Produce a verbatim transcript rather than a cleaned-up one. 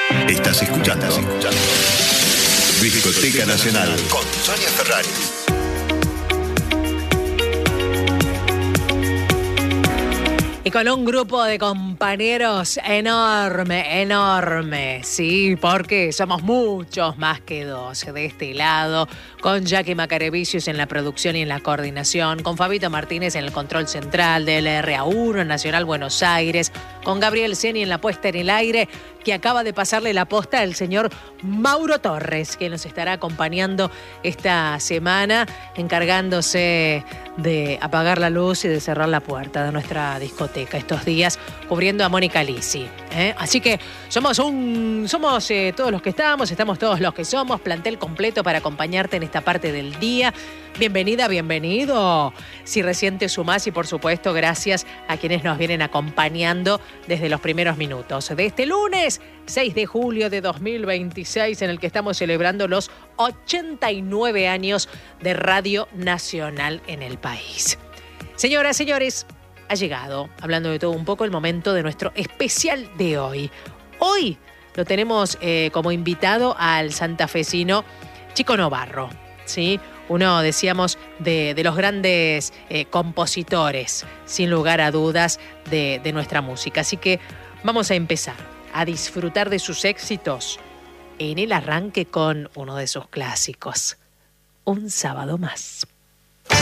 Estás escuchando, Estás escuchando. Discoteca Nacional con Sonia Ferrari. Y con un grupo de compañeros enorme, enorme, sí, porque somos muchos más que dos de este lado, con Jackie Macarevicius en la producción y en la coordinación, con Fabito Martínez en el control central del R A uno Nacional Buenos Aires, con Gabriel Seni en la puesta en el aire, que acaba de pasarle la posta al señor Mauro Torres, que nos estará acompañando esta semana, encargándose de apagar la luz y de cerrar la puerta de nuestra discoteca estos días, cubriendo a Mónica Lisi, ¿eh? Así que somos un somos eh, todos los que estamos, estamos todos los que somos, plantel completo para acompañarte en esta parte del día. Bienvenida, bienvenido. Si recién te sumás y por supuesto gracias a quienes nos vienen acompañando desde los primeros minutos de este lunes seis de julio de dos mil veintiséis, en el que estamos celebrando los ochenta y nueve años de Radio Nacional en el país. Señoras, señores, ha llegado, hablando de todo un poco, el momento de nuestro especial de hoy. Hoy lo tenemos eh, como invitado al santafesino Chico Novarro, ¿sí? Uno, decíamos, de, de los grandes eh, compositores, sin lugar a dudas, de, de nuestra música. Así que vamos a empezar a disfrutar de sus éxitos en el arranque con uno de sus clásicos, Un sábado más.